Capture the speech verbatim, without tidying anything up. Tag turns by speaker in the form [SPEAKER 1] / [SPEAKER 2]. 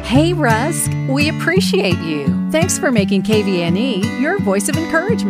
[SPEAKER 1] Hey, Rusk, we appreciate you. Thanks for making K V N E your voice of encouragement.